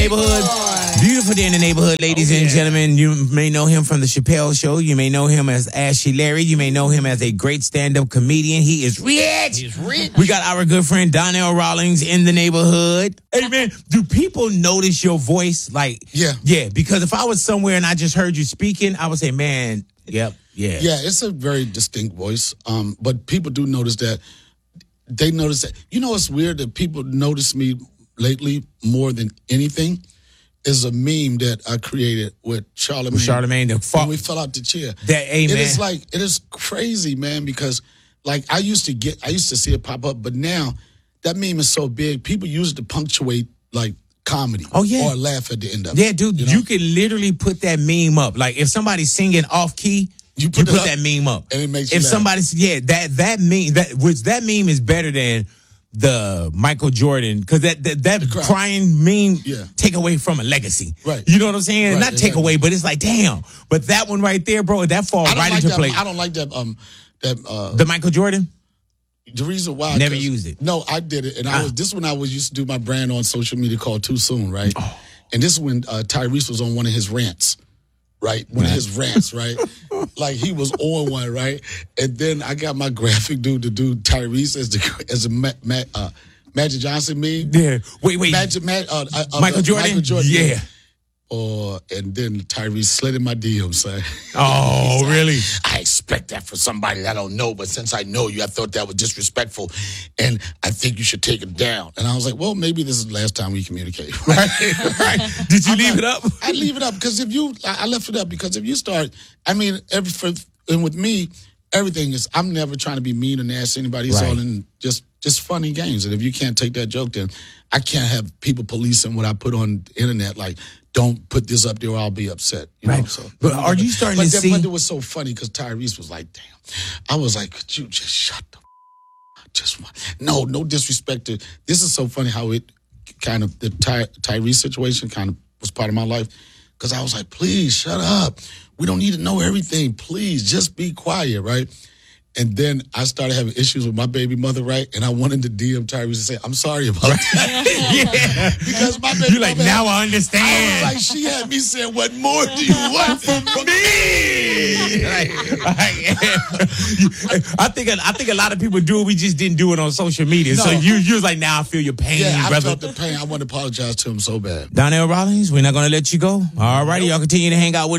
Neighborhood. Beautiful day in the neighborhood, ladies and gentlemen. You may know him from the Chappelle Show. You may know him as Ashley Larry. You may know him as a great stand-up comedian. He is rich. He's rich. We got our good friend Donnell Rawlings in the neighborhood. Hey, man, do people notice your voice? Yeah, because if I was somewhere and I just heard you speaking, I would say, man, yeah. Yeah, it's a very distinct voice. But people do notice that. They notice that. You know, it's weird that people notice me lately more than anything is a meme that I created with Charlamagne. When we fell out the chair. It is crazy, man, because like I used to see it pop up, but now that meme is so big, people use it to punctuate like comedy. Oh, yeah. Or laugh at the end of it. Yeah, dude, you can literally put that meme up. Like if somebody's singing off key, you put that meme up. And it makes you if laugh. somebody's that meme is better than the Michael Jordan, because that crying meme take away from a legacy. Right. You know what I'm saying? Right, Not take away, but it's like, damn. But that one right there, bro, that falls right into place. I don't like that the Michael Jordan? The reason why never used it. No, I did it. And this when I used to do my brand on social media called Too Soon, right? Oh. And this is when Tyrese was on one of his rants. Right? One of his rants, right? Like he was on one, right? And then I got my graphic dude to do Tyrese as a Magic Johnson meme. Yeah. Wait. Michael Jordan? Yeah. And then Tyrese slid in my DM, son. Oh, really? I expect that for somebody that I don't know, but since I know you, I thought that was disrespectful, and I think you should take it down. And I was like, well, maybe this is the last time we communicate. Right? Did you leave it up? I leave it up because I left it up because if you start, I mean, and with me, everything is, I'm never trying to be mean or nasty to anybody. It's all in just funny games. And if you can't take that joke, then I can't have people policing what I put on the internet, like, don't put this up there or I'll be upset. You know? So, but are you starting to see? But it was so funny because Tyrese was like, damn. I was like, could you just shut the No disrespect to, this is so funny how it kind of, the Tyrese situation kind of was part of my life. Because I was like, please shut up. We don't need to know everything. Please just be quiet, right? And then I started having issues with my baby mother, right? And I wanted to DM Tyrese and say, I'm sorry about that. Because my baby mother... now I understand. I was like, she had me saying, what more do you want from me? I think a lot of people do it. We just didn't do it on social media. No. So you was like, now I feel your pain, yeah, brother. I felt the pain. I want to apologize to him so bad. Donnell Rawlings, we're not going to let you go. All righty, y'all continue to hang out with us.